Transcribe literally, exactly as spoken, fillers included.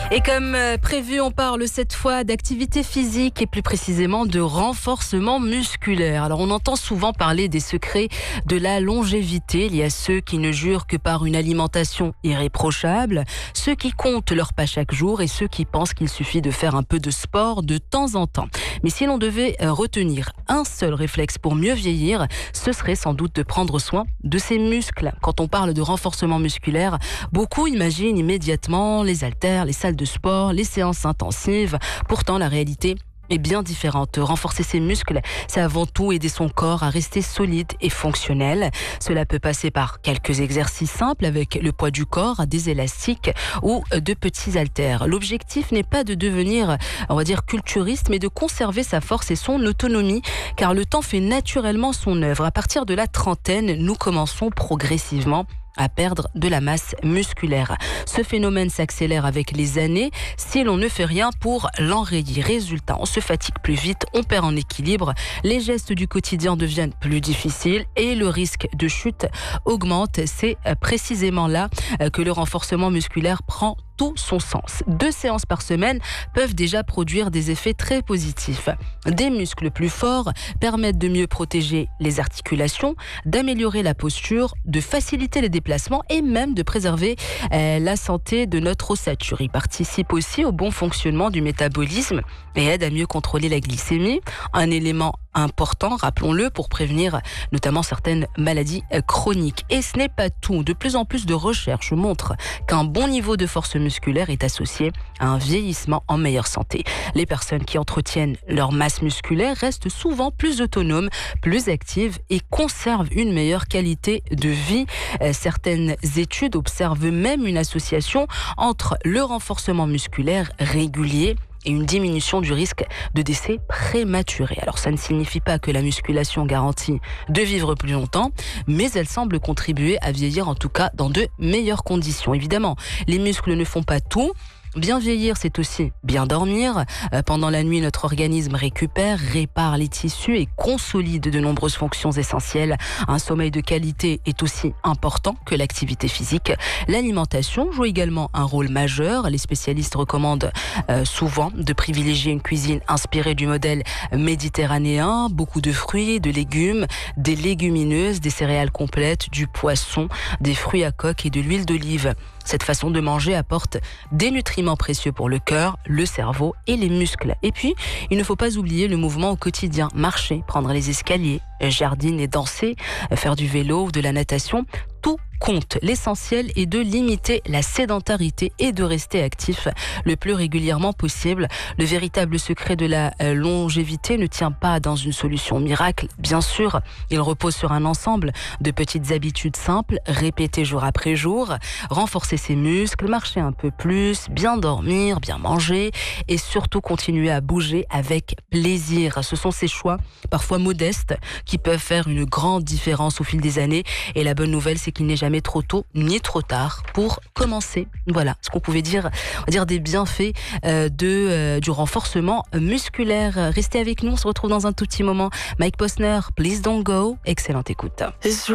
Et comme prévu, on parle cette fois d'activité physique et plus précisément de renforcement musculaire. Alors on entend souvent parler des secrets de la longévité. Il y a ceux qui ne jurent que par une alimentation irréprochable, ceux qui comptent leurs pas chaque jour et ceux qui pensent qu'il suffit de faire un peu de sport de temps en temps. Mais si l'on devait retenir un seul réflexe pour mieux vieillir, ce serait sans doute de prendre soin de ses muscles. Quand on parle de renforcement musculaire, beaucoup imaginent immédiatement les haltères, les salles de sport, les séances intensives. Pourtant, la réalité est bien différente. Renforcer ses muscles, c'est avant tout aider son corps à rester solide et fonctionnel. Cela peut passer par quelques exercices simples avec le poids du corps, des élastiques ou de petits haltères. L'objectif n'est pas de devenir, on va dire, culturiste, mais de conserver sa force et son autonomie, car le temps fait naturellement son œuvre. À partir de la trentaine, nous commençons progressivement à perdre de la masse musculaire. Ce phénomène s'accélère avec les années si l'on ne fait rien pour l'enrayer. Résultat, on se fatigue plus vite, on perd en équilibre, les gestes du quotidien deviennent plus difficiles et le risque de chute augmente. C'est précisément là que le renforcement musculaire prend tout son sens. Deux séances par semaine peuvent déjà produire des effets très positifs. Des muscles plus forts permettent de mieux protéger les articulations, d'améliorer la posture, de faciliter les déplacements et même de préserver euh, la santé de notre ossature. Ils participent aussi au bon fonctionnement du métabolisme et aident à mieux contrôler la glycémie, un élément important, rappelons-le, pour prévenir notamment certaines maladies chroniques. Et ce n'est pas tout. De plus en plus de recherches montrent qu'un bon niveau de force musculaire est associé à un vieillissement en meilleure santé. Les personnes qui entretiennent leur masse musculaire restent souvent plus autonomes, plus actives et conservent une meilleure qualité de vie. Certaines études observent même une association entre le renforcement musculaire régulier et une diminution du risque de décès prématuré. Alors ça ne signifie pas que la musculation garantit de vivre plus longtemps, mais elle semble contribuer à vieillir en tout cas dans de meilleures conditions. Évidemment, les muscles ne font pas tout. Bien vieillir, c'est aussi bien dormir. Pendant la nuit, notre organisme récupère, répare les tissus et consolide de nombreuses fonctions essentielles. Un sommeil de qualité est aussi important que l'activité physique. L'alimentation joue également un rôle majeur. Les spécialistes recommandent euh, souvent de privilégier une cuisine inspirée du modèle méditerranéen. Beaucoup de fruits, de légumes, des légumineuses, des céréales complètes, du poisson, des fruits à coque et de l'huile d'olive. Cette façon de manger apporte des nutriments précieux pour le cœur, le cerveau et les muscles. Et puis, il ne faut pas oublier le mouvement au quotidien. Marcher, prendre les escaliers, jardiner, danser, faire du vélo ou de la natation, tout compte. L'essentiel est de limiter la sédentarité et de rester actif le plus régulièrement possible. Le véritable secret de la longévité ne tient pas dans une solution miracle. Bien sûr, il repose sur un ensemble de petites habitudes simples, répétées jour après jour. Renforcer ses muscles, marcher un peu plus, bien dormir, bien manger et surtout continuer à bouger avec plaisir. Ce sont ces choix, parfois modestes, qui peuvent faire une grande différence au fil des années. Et la bonne nouvelle, c'est qu'il n'est jamais trop tôt ni trop tard pour commencer. Voilà ce qu'on pouvait dire, on va dire des bienfaits euh, de, euh, du renforcement musculaire. Restez avec nous, on se retrouve dans un tout petit moment. Mike Posner, Please Don't Go. Excellente écoute.